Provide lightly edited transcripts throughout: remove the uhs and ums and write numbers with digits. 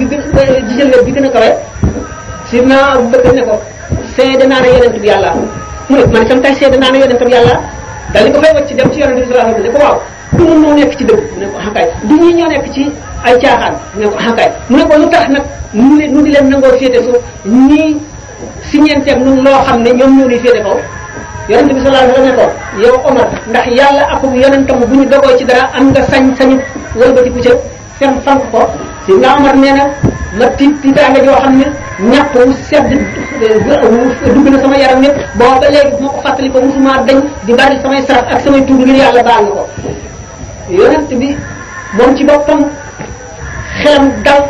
di jël wet bi gën a kawe sidna Abubakar ne ko seede naa ne yonent bi yàlla mu ne man itam tey seede naa ne yonent bi yàlla daal di ko fay wacc dem ci yonent bi sallallahu alayhi wasallam ne ko waaw du mun moo nekk ci dëgg mu ne ko xakaay du ñii ñoo nekk ci ay caaxaan mu ne ko xakaay mu ne ko lu tax nag nu di leen nangoo féete suuf ñii si ñeenteeg nun loo xam ne ñoom ñoo di féete kaw yonent bi sallallahu alayhi wasallam ne ko yow Omar ndax yàlla ak yonentam bu ñu dogoo ci dara am nga sañ-sañu wëlbatiku ca fem fank ko si nga Omar nee na ma tiitaanga joo xam ne ñàpp wu sedd dugg na sama yaram yëpp booba léegi moo ko fàttali ko musuma dañ di bari samay sarax ak samay tuub ngir yàlla baal na ko yonent bi moom ci boppam xelam dal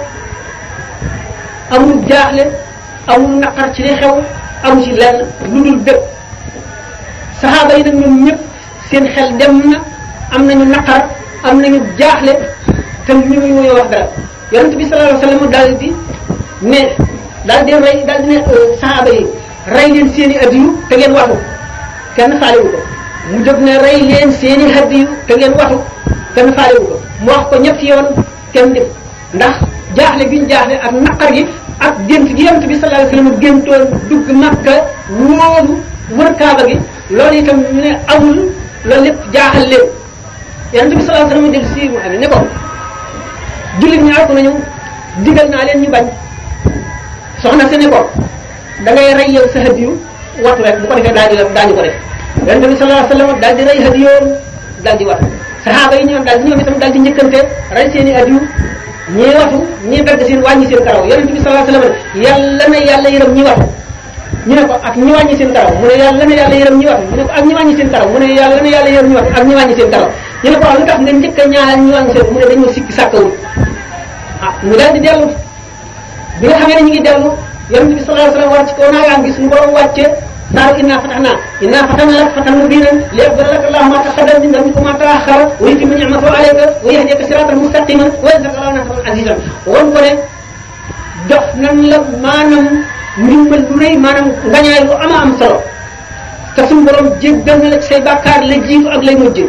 amul jaaxle amul naqar ci li xew amu ci lenn lu dul bépp saxaaba yi nag ñoom ñëpp seen xel dem na am nañu naqar am nañu jaaxle te ñu muy wax dara yonent bi sallallahu alayhi wasallam daal di ne daal di rey daal di ne saxaaba yi rey leen seen i adiyu te ngeen waxu kenn faalewu ko mu jóg ne rey leen seen i hadiyu te ngeen waxu kenn faalewu ko mu wax ko ñetti yoon kenn def ndax jaaxle gi ñu jaaxle ak naqar gi ak gént gi yonent bi sallallahu alayhi wasallam géntoon dugg Makka wóolu wër Kaaba gi loolu itam ñu ne amul loolu lépp jaaxal leen yonent bi sallallahu alayhi wasallam del si mu xam ne ko jullit ñi àgg nañu digal naa leen ñu bañ soxna si ne ko da ngay rey yow sa hadiyu watu rek bu ko defee daañu ko def yonent bi sallallahu alayhi wasallam daal di rey hadiyoom daal di watu saxaaba yi ñoom itam daal di njëkkante rey seen i hadiyu ñii watu ñii dagg seen wàññi seen karaw yonent bi sallallahu alayhi wasallam yàlla na yàlla yërëm ñi watu ñu ne ko ak ñi wàññi seen karaw mu ne yàlla na yàlla yërëm ñi watu ñu ne ko ak ñi wàññi seen karaw mu ne yàlla na yàlla yërëm ñi watu ak ñi wàññi seen karaw ñu ne ko lu tax nga njëkk a ñaanal ñi wàññi seen mu ne dañoo sikki sàkkawul mu daal di dellu bi nga xamee ne ñu ngi dellu yonent bi sallallahu alayhi wasallam war ci kaw naagaan gi suñu borom wàcce saaru inna fatahna laka fatan mubinan liyaghfira laka Allahu ma taqaddama min dhanbika wa ma ta'akhkhara wa yutimma ni'matahu alayka wa yahdiyaka siratan mustaqiman wa yansuraka Allahu nasran azizan won ko ne jox nan la maanaam ndimbal lu rëy maanaam ngañaay lu am solo te suñu borom jéggal na la ci say bàkkaar la jiitu ak lay mujj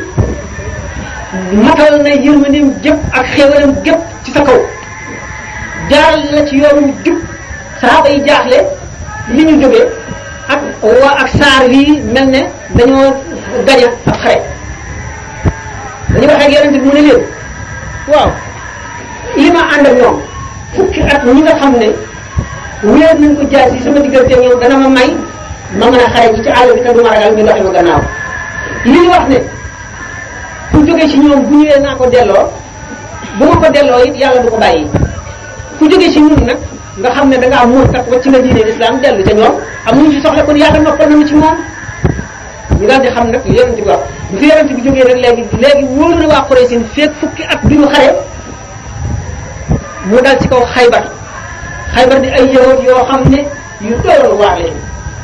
matal na yërmandeem jëpp ak xéewalam gépp ci sa kaw jaaral la ci yoonu jub saaba yi jaaxle li ñu jógee ak saar wi mel ne dañoo gañe ab xare dañu wax ak yonent bi mu ne leen waaw li ma ànd ak ñoom fukki at ñi nga xam ne wéer nañ ko jaay si sama diggante ñoom dana ma may ma mën a xare ji ci àll bi te du ma ragal ñu doxe ma gannaaw li ñu wax ne ku jógee ci ñoom bu ñëwee naa ko delloo bu ma ko delloo it yàlla du ko bàyyi ku jógee ci ñun nag nga xam ne da ngaa murtat wacc nga diine l'islam dellu ca ñoom amuñu ci soxla kon yàlla noppal nañu ci moom ñu daal di xam nag li yonent bi wax bu fi yonent bi jógee rek léegi wóolu na waa Quraysh feek fukki at duñu xare mu dal ci kaw Xaybar di ay yahud yoo xam ne yu doyoon waar lañu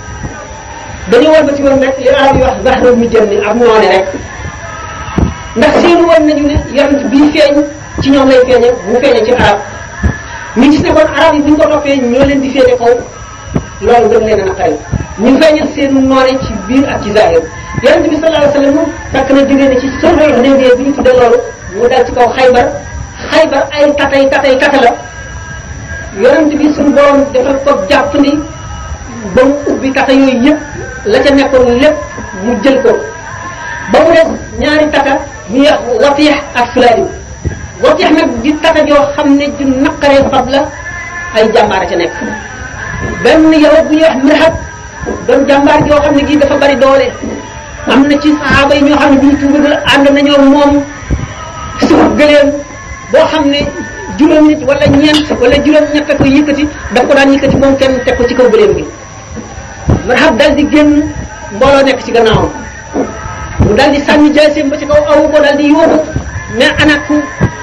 dañu war ba ci woon rek li arab yi wax zahra mi jëm ni ak noone rek ndax seenu woon nañu ne yonent bii feeñ ci ñoom lay feeñe bu feeñe ci arab ñu gis ne kon arab yi bu ñu ko toppee ñoo leen di féete kaw loolu gën leen a naqari ñu feeñal seenu noone ci biir ak ci zahir yonent bi sallallahu alayhi wasallam fekk na jógee na ci solo Hudaybiya bi ñu tudde loolu mu dal ci kaw Xaybar ay tata la yonent bi suñu borom defal ko jàpp ni ba mu ubbi tata yooyu yëpp la ca nekkoon lépp mu jël ko ba mu des ñaari tata ñu wax Watiix ak Sulaym Watiix nag di tata joo xam ne ju naqaree fab la ay jàmbaar ca nekk benn yawut bu ñuy wax Mirhab doon jàmbaar joo xam ne gii dafa bari doole am na ci saxaaba yi ñoo xam ne bi ñu tuubagul ànd nañoo moom suuf gëleen boo xam ne juróom nit wala ñeent wala juróom ñett ko yëkkati daf ko daan yëkkati moom kenn teg ko ci kaw gëléem gi Mirhab dal di génn mbooloo nekk ci gannaawam mu dal di sànni jaaseem ba ci kaw awu ko dal di yóbbu mais ana ku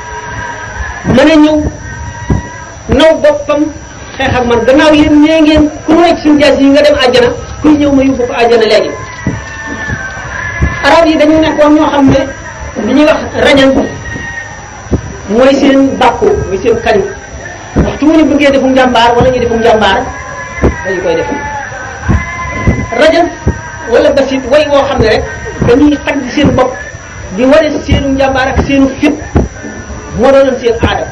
mën a ñëw naw boppam xeex ak man gannaaw yéen ñee ngeen ku mu nekk suñu jaas yi nga dem àjjana kuy ñëw ma yóbbu ko àjjana léegi arab yi dañu nekkoon ñoo xam ne li ñuy wax rañan mooy seen bàkku mooy seen kañ waxtu mu ñu bëggee defum njàmbaar wala ñu defum njàmbaar dañu koy def rajan wala basit way woo xam ne rek dañuy tagg seen bopp di wane seenu njàmbaar ak seenu fit moo doonoon seen aada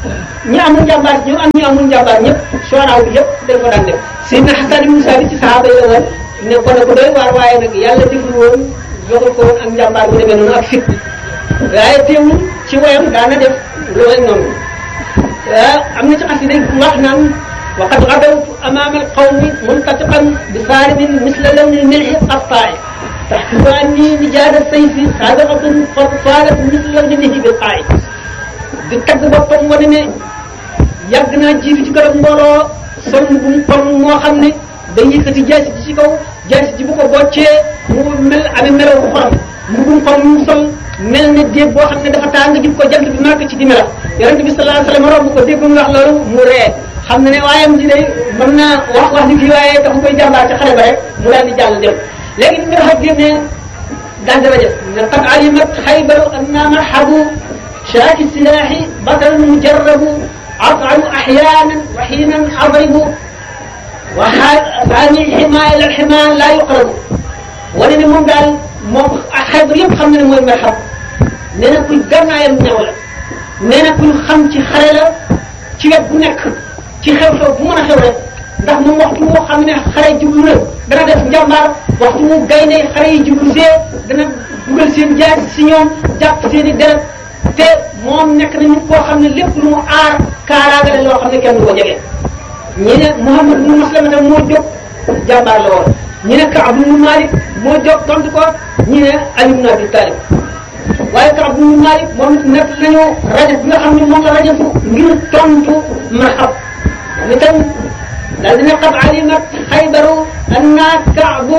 ñi amul njàmbaar ñu am ñi amul njàmbaar ñëpp sooraaw bi yëpp dañ ko daan def Seydina Hasan ibn Sabit ci sahaaba yi la woon ne ko ne ko doy waar waaye nag yàlla deful woon joxul ko woon ak njàmbaar bu demee noonu ak fit waaye teewul ci woyam daana def lu mel noonu am na ci xasida wax naan وقد غدوت أمام القوم منتطقا بصارم مثل لون الملح القطاع تحسب أني نجاد السيف صادقة قد صارت مثل لونه بالقاع di tagg boppam wane ne yàgg naa jiitu ci garab mbooloo sol bu kon moo xam ne day yëkkati jaasi ji ci kaw jaasi ji bu ko boccee mu mel amee melaw xorom mbugum kon mu sol mel ne déeg boo xam ne dafa tàng jib ko jant bi màgg ci di melax yonent bi sallallahu alayhi wasallam romb ko dégg mu wax loolu mu ree xam na ne waayam ji day mën naa wax ni fii waaye dafa koy jàmbaar ci xale ba rek mu daal di jàll dem léegi ni nga xam génne daal dama def ne qad alimat xaybaru anna marhabu شاك السلاح بطل مجرب أطعم أحيانا وحينا أضرب وثاني الحماية إلى الحماية لا يقرب ولن من قال خيبر يب خمنا موي مرحب نينا كل غنا يم نيولا نينا كل خم ci xare la ci wet bu nekk ci xew-xew bu mën a xew rek ndax moom waxtu moo xam ne xare jublu na dana def njàmbaar waxtu mu gaynde xare yi jublu see dana dugal seen jaas si ñoom jàpp seen i deret te moom nekk na nit koo xam ne lépp lu mu aar kaaraagale loo xam ne kenn du ko jege ñi ne Muhammad ibn Maslamata moo jóg jàmbaar la woon ñi ne Kaab ibn Malik moo jóg tontu ko ñi ne Ali ibn Abi Talib waaye Kaab ibn Malik moom it nekk nañu rajab bi nga xam ne moom la rajabu ngir tontu Marhab ni tam daal dina qad alimat Xaybaru anna Kaabu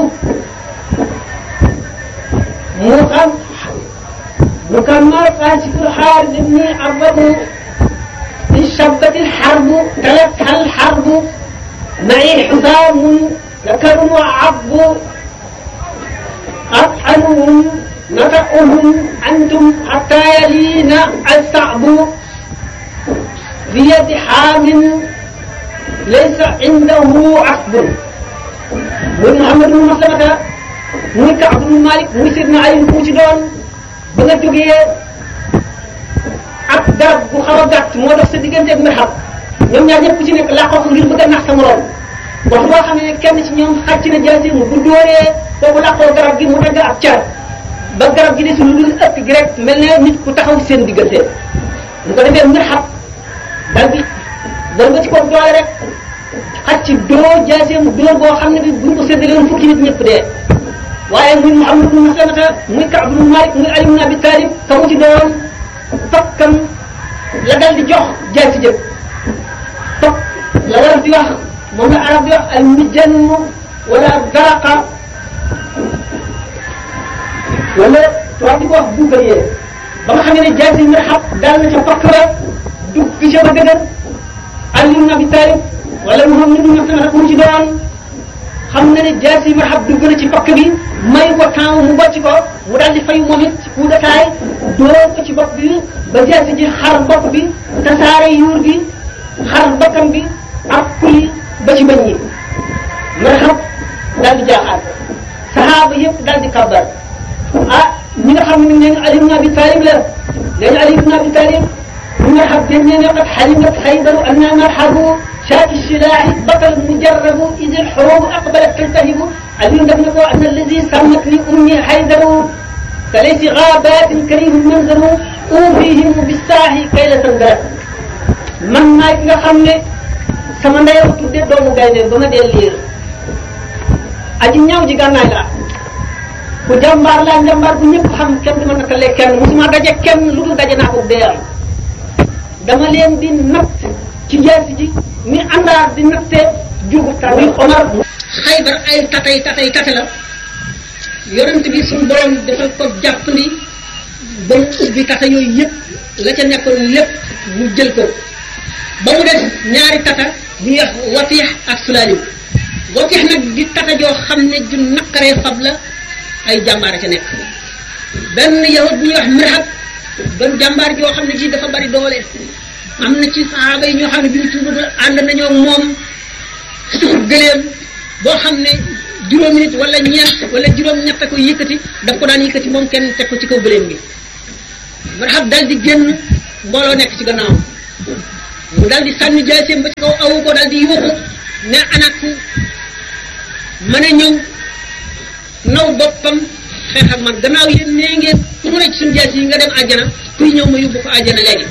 mu xam وكما قاسف الحارث بن عبد انشبت الحرب تلتها الحرب معي حزام ذكر وعب أطعنهم نطأهم أنتم حتى يلينا الصعب بيد حام ليس عنده عقب من محمد بن مسلمة من كعب بن مالك من سيدنا علي الكوتي دون ba nga jógee ak garab bu xaw a gàtt moo dox sa diggante ak Marhab ñoom ñaar ñëpp ku ci nekk laqoo ko ngir bëgg a nax sa morom wax boo xam ne kenn ci ñoom xàcc na jaasi mu bu dóoree kooku laqoo garab gi mu dagg ab car ba garab gi desul lu dul ëpp gi rek mel ne nit ku taxaw seen diggante bu ko defee Marhab dal bi dal ba ci kaw doole rek xàcc dóor jaasi mu dóor boo xam ne bi buñ ko séddale woon fukki nit ñëpp dee waaye muy Muhammad ibn Maslamata muy Kaab ibn Malik muy Ali ibn Abi Talib ka mu ci doon tokkam la dal di jox jaay ci jëpp tokk la war di wax moom la arab di wax al mijan wala daraqa wala tubaab di ko wax bouclier ba nga xam ne jaay ci Marhab dal na ca tokk la dugg ca ba dëgër Ali ibn Abi Talib wala Muhammad ibn Maslamata ku mu ci doon xam na ne jaasi Marhab dugg na ci pakk bi may ko temps mu bocc ko mu daal di fay moom it ci coup de taille dóor ko ci bopp bi ba jaasi ji xar bopp bi tasaare yuur bi xar bakkam bi ak kuli ba ci bëñ yi Marhab daal di jaaxaat sahaaba yëpp daal di kabbar ah ñi nga xam ne nee Ali ibn Abi Talib la léegi Ali ibn Abi Talib ñu Marhab dañ ne qad halimat Xaybaru anna Marhabu شاك السلاح بطل مجرب إذ الحروب أقبلت تلتهب علي دفنه أن الذي سمتني أمي حيدر فليس غابات كريم منظر أوفيهم بالساهي كي لا تنقرب من ما يكنا خمني sama ndey wax tudde doomu gaynde ba ma dee liir aji ñaaw ji gànnaay la ku jàmbaar laa jàmbaar bu ñëpp xam kenn du ma nakalee kenn musuma daje kenn lu dul daje naa ko deyal dama leen di natt ci jaasi ji ni àndaar di natte jugu tawi Omar Xaybar ay tatay la yonent bi suñu borom defal ko jàppandi ba mu ubbi tata yooyu yëpp la ca nekkoon lépp mu jël ko ba mu des ñaari tata bu ñuy wax Watiix ak Sulalim Watiix nag di tata joo xam ne ju naqaree fab la ay jàmbaar ca nekk benn yahud bu ñuy wax Marhab doon jàmbaar joo xam ne ji dafa bari doole am na ci sahaaba yi ñoo xam ne bi ñu tuubal ànd nañoo moom suuf gëleem boo xam ne juróomi nit wala ñeent wala juróom-ñett ko yëkkati daf ko daan yëkkati moom kenn teg ko ci kaw gëleem gi Marhab dal di génn mbooloo nekk ci gannaawam mu daal di sànni jaaseem ba ci kaw awu ko daal di yuuxu ne anak mën a ñëw naw boppam xeex ak man gannaaw yéen nee ngeen ku mu ne ci suñu jaas yi nga dem àjjana kuy ñëw ma yóbbu ko àjjana léegi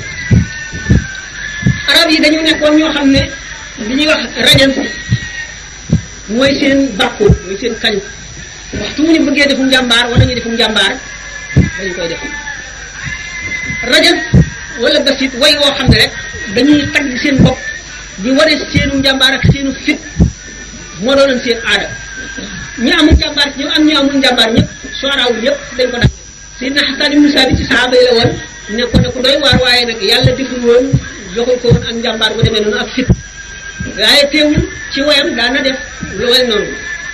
arab yi dañu nekkoon ñoo xam ne li ñuy wax rajan mooy seen bàkku mooy seen kañ waxtu mu ñu bëggee defum njàmbaar wala ñu defum njàmbaar dañu koy def rajan wala basit way woo xam ne rek dañuy tagg seen bopp di wane seenu njàmbaar ak seenu fit moo doonoon seen aada ñi amul njàmbaar ci ñoom am ñu amul njàmbaar ñëpp soraawul yëpp dañ ko def Seydina Xasan ibn Saabit ci saxaaba yi la woon ne ko doy waar waaye nag yàlla deful woon joxul ko woon ak njàmbaar bu demee noonu ak fit waaye teewul ci woyam daana def lu mel noonu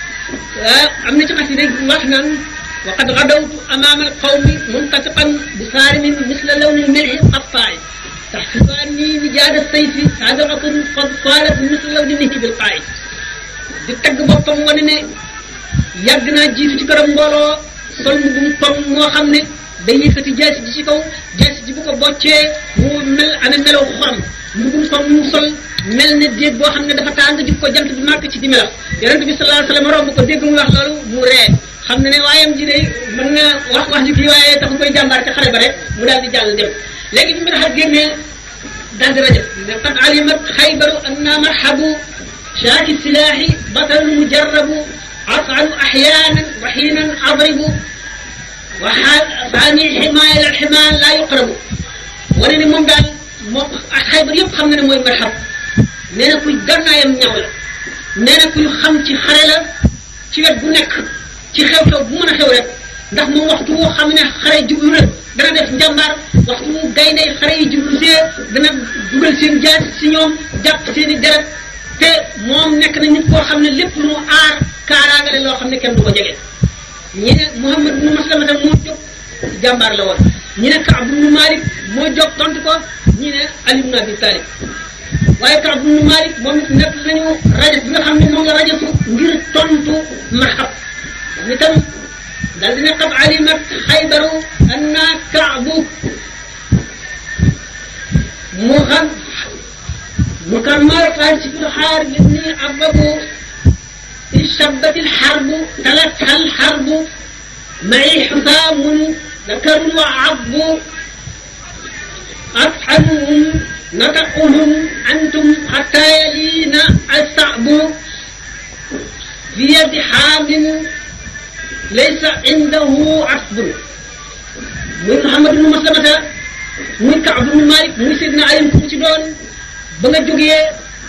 am na ci xasida wax naan wa qad gadawtu amaama alqawmi muntatiqan bi saarimin misla lawni lmilhi qaffaa'i taxsibaani wijaada sayfi saadaratun qad saalat misla lawni nihi bilqaa'i di tagg boppam wane ne yàgg naa jiitu ci këram mbooloo sol mu bu tom moo xam ne day yëkkati jaasi ji ci kaw jaasi ji bu ko boccee mu mel amee melaw xorom mbugum tom mu sol mel ne déeg boo xam ne dafa tàng jub ko jant bi màkk ci di melax yonente bi sallallahu alayhi wasallam romb ko dégg mu wax loolu mu ree xam ne ne waayam ji de mën na wax ji kii waaye taxu koy jàmbaar ca xare ba rek mu daal di jàll dem léegi bi Mirhab génnee daal di rajab ne qad alimat xaybaru anna marhabu shaaki silaahi batal mujarrabu afalu axyaanan wa xiinan adribu wa saani ximaaya la ximaan laa yuqrabu wane ne moom daal moom xaybar yëpp xam na ne mooy Mirhab nee na kuy gannaayam ñaw la nee na kuy xam ci xare la ci wet bu nekk ci xew-xew bu mën a xew rek ndax moom waxtu woo xam ne xare jublu na dana def njàmbaar waxtu wu gaynde xare yi jublu see dana dugal seen jaas si ñoom jàpp seen i deret te moom nekk na nit koo xam ne lépp lu mu aar kaaraangale loo xam ne kenn du ko jege ñi ne Muhammad ibn Maslamata moo jóg jàmbaar la woon ñi ne Kaab ibn Malik moo jóg tontu ko ñi ne Ali ibn Abi Talib waaye Kaab ibn Malik moom it nekk nañu rajas bi nga xam ne moom la rajatu ngir tontu Marhab ni tam daal dina qad alimat xaybaru anna Kaabu mu xam mu kan marqan si fil xaar ni ababu ishabbat alxarbu talatha alxarbu ma'i xusaamun dakarun wa abbu afxanuhum nataquhum antum xatta yalina alsa'bu fi yadi xaamin laysa indahu asbun muy Muhammad ibn Maslamata muy Kaab ibn Malik muy Seydina Ali ku ci doon ba nga jógee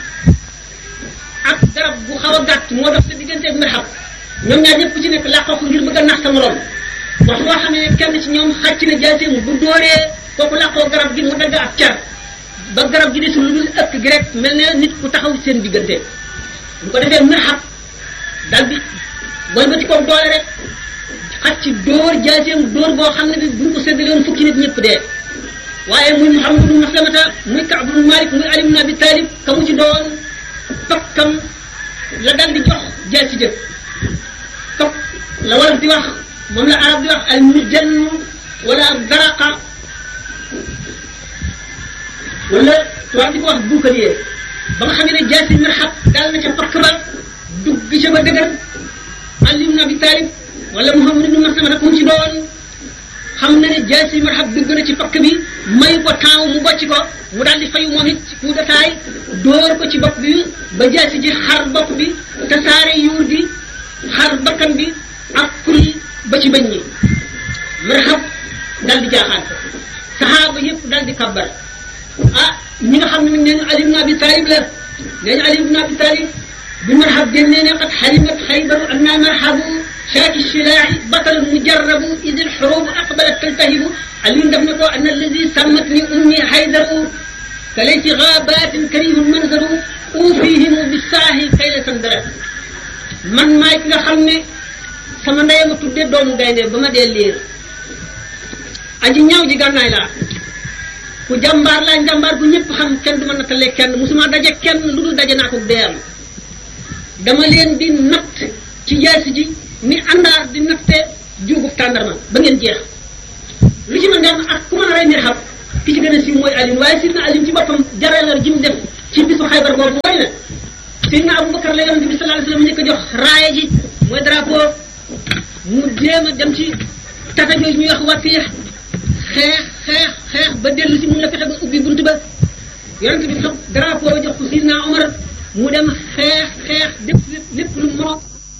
ak garab bu xaw a gàtt moo dox sa diggante ak Mirhab ñoom ñaar ñëpp ku ci nekk làqoo ko ngir bëgg a nax sa morom wax loo xam ne kenn ci ñoom xàcc na jaaseem bu dóoree kooku làqoo garab gi mu dagg ab car ba garab gi desul lu dul ëkk gi rek mel ne nit ku taxaw seen diggante bu ko defee Mirhab daal di mooy ba ci kaw doole rek xàcc dóor jaaseem dóor boo xam ne bi buñ ko séddale woon fukki nit ñëpp dee waaye muy Muhammad ibn Maslamata muy Kaab ibn Malik muy Ali ibn Abi Talib ka mu ci doon tokkam la dal di jox jaasi jëf tokk la wolof di wax moom la arab di wax al mijan wala al daraqa wala tubaab di ko wax buukalier ba nga xam ne jaasi Mirhab dal na ca pakk ba dugg ca ba dëgër Ali ibn Abi Talib wala Muhammad ibn Maslamata ku mu ci doon xam na ne jaasi Mirhab dugg na ci pakk bi may ko temps mu bocc ko mu daal di fayu moom it ci coup de taille dóor ko ci bopp bi ba jaasi ji xar bopp bi tasaare yuur gi xar bakkan bi ak kul ba ci bëñ ñi Mirhab daal di jaaxaan saxaaba yëpp daal di kabbar ñi nga xam ne nee ñu Ali ibn Abi Talib la nee ñu Ali ibn Abi Talib bi Mirhab génnee ne qad xalimat xaybaru anna marhabu shaaki shilaahi batalun mujarrabu id alxurubu aqbalat taltahibu Aliou def na ko anna alladi sammatni ummi haydaru ka layti gaabatin karihun manzaru uufihimu bisaahi kayla sandara man maay ki nga xam ne sama ndey ma tuddee doomu gaynde ba ma dee liir aji ñaaw ji gànnaay laa ku jàmbaar laa jàmbaar gu ñëpp xam kenn du ma nattalee kenn musuma daje kenn lu dul daje naa ko deeyam dama leen di natt ci jaasi ji ni àndaar di natte juugub tàndarma ba ngeen jeex lu ci mën dem ak ku mën a rey Mirhab ki ci gën a siiw mooy Alioune waaye Sidna Alioune ci boppam jareelar ji mu def ci bisu Xaybar boobu mooy na Sidna Abubakar la yonent bi sallallahu alayhi wasallam njëkk a jox raaya ji mooy drapeau mu jéem a dem ci tata jooju ñuy wax Watiya xeex ba dellu si mun la fexe ba ubbi buntu ba yonent bi xam drapeau jox ko Sidna Omar mu dem xeex lépp lu moroom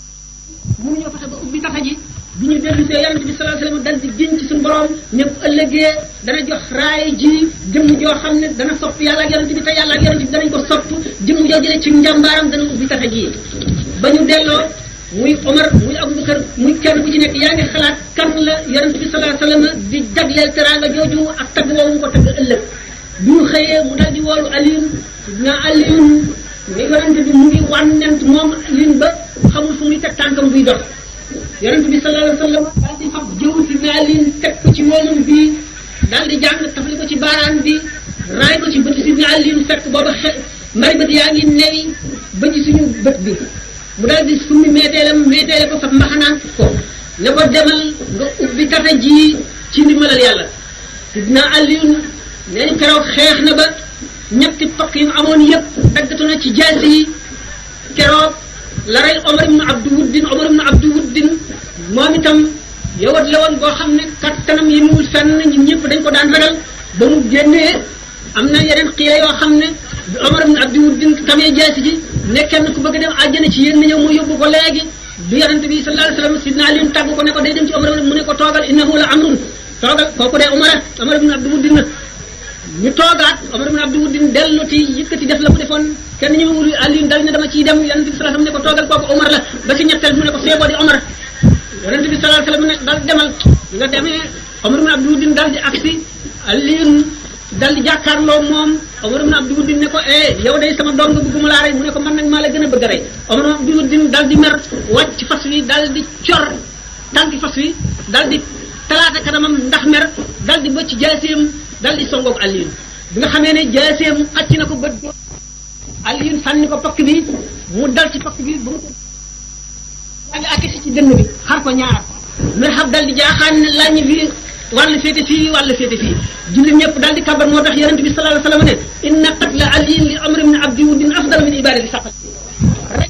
mu ñëw fexe ba ubbi tata ji bi ñu dellu see yonent bi sallallahu alayhi wasallam dal di giñ ci suñu borom ne bu ëllëgee dana jox raay ji jëmm joo xam ne dana sopp yàlla ak yonent bi te yàlla ak yonent bi danañ ko sopp jëmm joo jëlee ci njàmbaaram dana ubbi tata ji ba ñu delloo muy Omar muy Abubakar muy kenn ku ci nekk yaa ngi xalaat kan la yonent bi sallallahu alayhi wasallam di jagleel teraanga jooju ak tagg woowu mu ko tagg ëllëg bi ñu xëyee mu dal di woolu Alioune na Alioune mais yonent bi mu ngi wànnent moom Alioune ba xamul fu muy teg tànkam buy dox yonent bi sallallahu alayhi wasallam daal di fab jëw si na Alioune teg ko ci woomam bi daal di jàng tafali ko ci baaraan bi raay ko ci bët si na Alioune fekk booba mbari bët yaa ngi newi ba ci suñu bët bi mu daal di summi meeteele ko fab mbaxanaan ko ne ko demal nga ubbi tata ji ci ndimbalal yàlla sidna Alioune nee ñu keroog xeex na ba ñetti pakk yi mu amoon yëpp daggatu na ci jaasi yi keroog la rey Omar ibn Abdu Wuddin moom itam yowat la woon boo xam ne kattanam yi muwul fenn ñun ñëpp dañ ko daan ragal ba mu génnee am na yeneen xiire yoo xam ne bi Omar ibn Abdu Wuddin tamee jaasi ji ne kenn ku bëgg dem àjjana ci yéen na ñëw mu yóbbu ko léegi bi yonente bi sallallahu alayhi wasallam sidna Alioune tàgg ko ne ko day dem ci Omar mu ne ko toogal innahu la amrun toogal kooku de Omar ibn Abdu Wuddin na ñu toogaat Omar ibn Abdu Wuddin delluti yëkkati def la mu defoon kenn ñu wul Alioune dal ne dama ciy dem yonente bi sallallahu alayhi wasallam ne ko toogal kooku Omar la ba ci ñetteel mu ne ko feeboo di Omar yonente bi sallallahu alayhi wasallam ne dal demal nga demee Omar ibn Abdu Wuddin dal di agsi Alioune dal di jàkkaarloo moom Omar ibn Abdu Wuddin ne ko yow day sama doom nga bëgguma laa rey mu ne ko man nag maa la gën a bëgg a rey Omar ibn Abdu Wuddin dal di mer wàcc fas wi dal di cor tànki fas wi dal di talaata kanamam ndax mer dal di bëcc jaaseem dal di songoog Alioune bi nga xamee ne jaaseem xacc na ko bët Alioune sànni ko pakk bi mu dal ci pakk bi ba mu ko daa ngi àkki si ci dënn bi xar ko ñaar mer xam dal di jaaxaan ne lañ fi wàllu féete fii jullit ñëpp daal di kabar moo tax yonent bi sallallahu alayhi wasallam ne inna qatla aliyin li amri min abdi wuddin afdal min ibadati saqat rek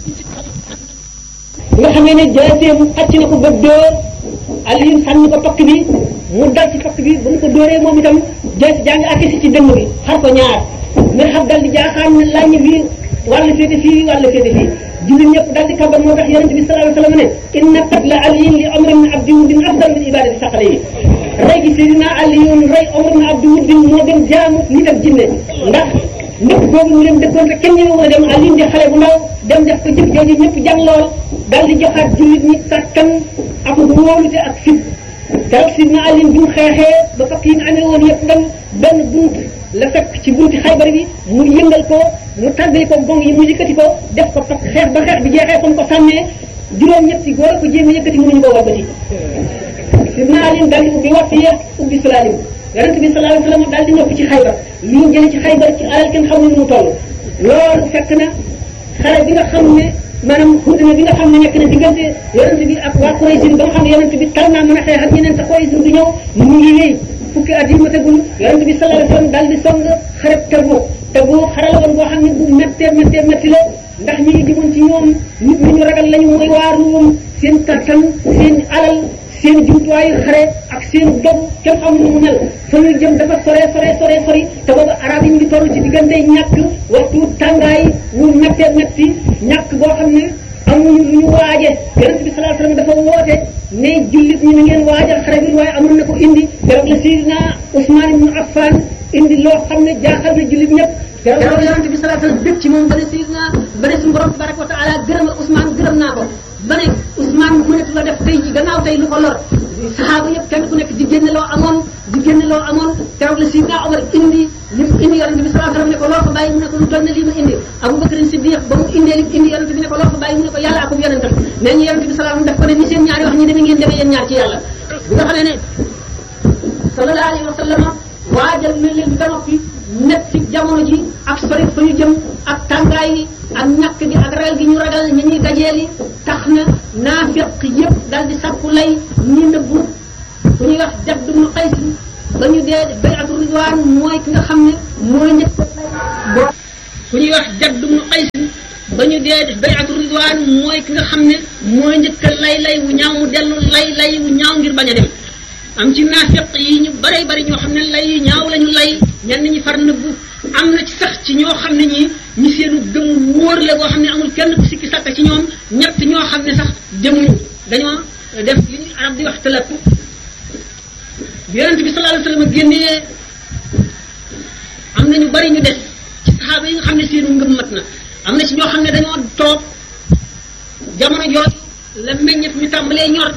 nga xamee ne jaaseem xacc na ko ba dóor Alioune sànni ko pakk bi mu dal ci pakk bi ba mu ko dóoree moom itam jaasi jaa ngi akisi ci dënn bi xar ko ñaar nga xam dal di jaaxaan ne lañ fi wàllu féete fii jullit ñëpp daal di kabar moo tax yonent bi sallallahu alayhi wasallam ne inna qatla aliyin li amri min abdi wuddin afdal min ibadati saqat yi rey gi Seydina Alioune rey Omar ibn Abdu Wuddin moo gën jaamu nit ak jinne ndax ndëkk boobu mu leen dëkkoon te kenn ñëwee dem Alioune di xale bu ndaw dem def ko jëf jooju ñëpp jàng lool daal di joxaat jullit ñi kattan ak wóolute ak fit keroog Seydina Alioune bi mu xeexee ba fakk yi mu amee woon yëpp dem benn bunt la fekk ci bunti Xaybar bi mu yëngal ko mu tàggali ko gong yi mu yëkkati ko def ko fakk xeex ba xeex bi jeexee comme ko sànnee juróom-ñetti góor ko jéem a yëkkati mënuñu koo walbati Sidna Alioune daal di ubbi Watiya ubbi Salaalim yonent bi sallallahu alayhi wasallam daal di ñëw ci Xaybar li ñu jëlee ci Xaybar ci alal kenn xamul nu mu toll loolu fekk na xare bi nga xam ne maanaam xudna bi nga xam ne nekk na diggante yonent bi ak waa Quraysh ba nga xam ne yonent bi tal naa mën a xeex ak ñeneen te Quraysh du ñëw mu ngi wéy fukki at yi ma tegul yonent bi sallallahu alayhi wasallam daal di song xare Tabuk xare la woon boo xam ne bu métti la ndax ñi ngi jëmoon ci ñoom nit ñi ñu ragal lañu mooy waa Ruum seen kattan seen alal seen jumtuwaayu xare ak seen dog kenn xamul nu mu mel fa ñu jëm dafa sori te boobu arab yi ñu ngi toll ci diggante ñàkk waxtu tàngaay wu metti ñàkk boo xam ne amuñu lu ñu waaje yonent bi sallallahu alayhi wasallam dafa woote ne jullit ñi na ngeen waajal xare bi waaye amul na ko indi keroog la Sayyidina Usmaan ibn Affan indi loo xam ne jaaxal na jullit ñëpp keroog yonent bi sallallahu alayhi wasallam bëgg ci moom ba ne suñu borom tabaraka wa taala gërëmal Usmaan gërëm naa ko ba ne Ousmane mënatu la def tey ji gannaaw tey lu ko lor saxaaba yëpp kenn ku nekk di génne loo amoon keroog la Sidna Omar indi li mu indi yonent bi sallallahu alayhi wasallam ne ko loo fa bàyyi mu ne ko lu toll ne lii ma indi Abu Bakr Siddiq ba mu indee li mu indi yonent bi ne ko loo fa bàyyi mu ne ko yàlla ak yonentam mais ñu yonent bi sallallahu alayhi wasallam daf ko ne ni seen ñaari wax ñi demee ngeen demee yéen ñaar ci yàlla bi nga xam ne sallallahu alayhi wasallam waajal na leen ba noppi nekk ci jamono ji ak sori fa ñu jëm ak tàngaay yi ak ñàkk gi ak ragal gi ñu ragal ñi ñuy dajeeli tax na naafiq yëpp daal di sakku lay ñi nëbbu ku ñuy wax Jadd ibn Qays ba ñu dee bay'atu ridwaan mooy ki nga xam ne mooy njëkk boo ku ñuy wax Jadd ibn Qays ba ñu dee def bay'atu ridwaan mooy ki nga xam ne mooy njëkk lay wu ñaaw mu dellu lay wu ñaaw ngir bañ a dem am ci naafiq yi ñu bari ñoo xam ne lay yu ñaaw lañu lay ñenn ñi far nëbbu am na ci sax ci ñoo xam ne ñi seenu gëm wóor la boo xam ne amul kenn ku sikki sàkk ci ñoom ñett ñoo xam ne sax demuñu dañoo def li ñuy arab di wax tëlëpp bi yonent bi sallallahu alayhi wasallam génnee am na ñu bari ñu des ci saxaaba yi nga xam ne seenu ngëm mat na am na ci ñoo xam ne dañoo toog jamono jooju la meññet mi tàmbalee ñor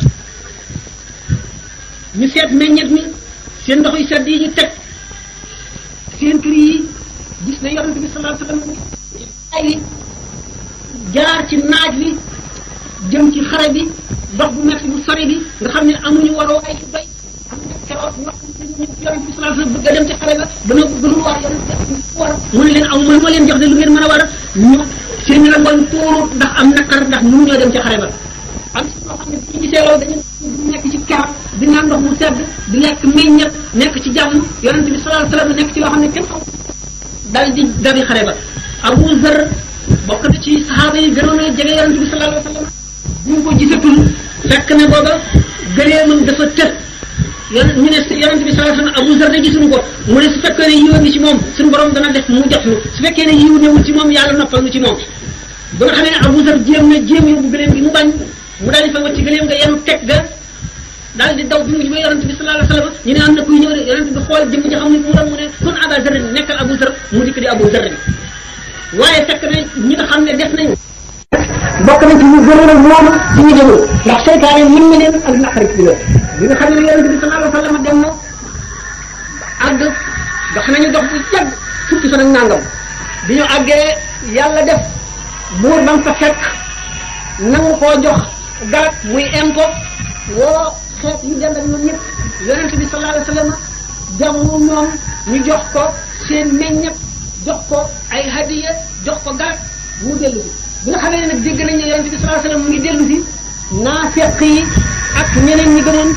ñu seet meññet mi seen ndox yu sedd yi ñu teg seen kër yi gis na yonent bi sallallahu alayhi wasallam ay jaar ci naaj wi jëm ci xare bi dox bu metti bu sori bi nga xam ne amuñu waroo ay yu bay am na keroog wax yonent bi sallallahu alayhi wasallam bëgg a dem ci xare ba dana gënul waar yonent bi war mu ne leen aw man moo leen jox de lu ngeen mën a war a ñu seen rangoñ tuuru ndax am nakar ndax mënuñoo dem ci xare ba am ci loo xam ne bu gisee loolu dañu nekk ci keroog di naan ndox mu sedd di lekk meññet nekk ci jàmm yonent bi sallallahu alayhi wasallam nekk ci loo xam ne kenn xam dal di dabi xare ba Abu Zar bokk na ci saxaaba yi gënoon a jege yonent bi sallallahu alayhi wasallam bu ñu ko gisatul fekk na booba gëleemam dafa tëj ñu ne yonent bi sallallahu alayhi wasallam Abu Zar de gisuñu ko mu ne su fekkee ne yiw ngi ci moom suñu borom dana def mu jot nu su fekkee ne yiw newul ci moom yàlla noppal nu ci moom ba nga xam ne Abu Zar jéem yóbbu gëleem gi mu bañ mu daal di fa wacc gëleem nga yenu teg ga daal di daw bi mu jubee yonent bi sallallahu alayhi wasallam ñu ne am na kuy ñëw de yonent bi xool jëmm ji xam ne mu doon mu ne kon Aba Zar nekkal Abu Zar mu dikk di Abu Zar bi waaye fekk na ñi nga xam ne def nañu bokk nañ ci ñu gënoon ak moom ci ñu jëmul ndax seytaane mën na leen ak naqarit bi la bi nga xam ne yonent bi sallallahu alayhi wasallam dem na àgg dox nañu dox bu yàgg fukki fan ak nangam bi ñu àggee yàlla def buur ba mu fa fekk nangu koo jox garab muy impo woo xeet yu dend ak ñoom ñëpp yonent bi sallallahu alayhi wasallam jamono ñoom ñu jox ko seen meññet jox ko ay hadiya jox ko garab mu dellu si bi nga xamee ne nag dégg nañ ne yonent bi sallallahu alayhi wasallam mu ngi dellu si naafiq yi ak ñeneen ñi gënoon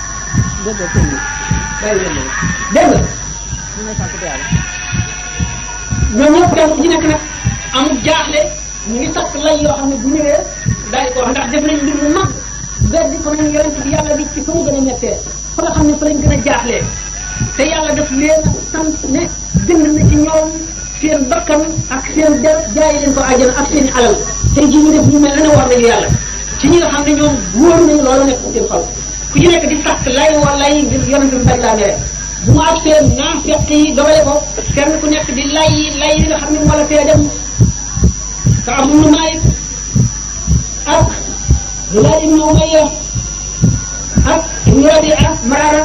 dégg nga ñoom ñëpp kenn ku ci nekk nag amul jaaxle ñu ngi sakk lay yoo xam ne bu ñëwee daal di ko wax ndax def nañ mbir mu mag beddi ko nañ yonent bi yàlla bi ci fa mu gën a mettee fa nga xam ne fa lañ gën a jaaxlee te yàlla daf leen sant ne jënd na ci ñoom seen bakkan ak seen der jaay leen ko àjjana ak seen alal tey jii ñu def ñu mel ne war nañu yàlla ci ñi nga xam ne ñoom wóor nañu loolu nekk seen xol ku ci nekk di sàkk lay wala lay ngir yonent bi bañ laa mere bu mu ak seen naafiq yi dogale ko kenn ku nekk di lay yi nga xam ne moo la fee dem ka amul nu maay ak Hilaal ibn Umayya ak Ibn Rabi'a Maraara